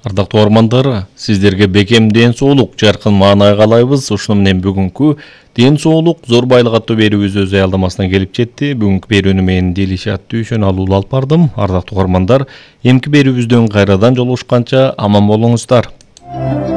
Ардактуу угармандар, сиздерге бекем ден соолук жаркын маанай каалайбыз. Ушуну менен бүгүнкү ден соолук зор байлык аттуу берүүбүз өз аялдамасына келип жетти. Бүгүнкү берүүнү мен Делишат Дүйшөн алып бардым. Ардактуу угармандар, эмки берүүбүздөн кайрадан жолугушканча аман болуңуздар.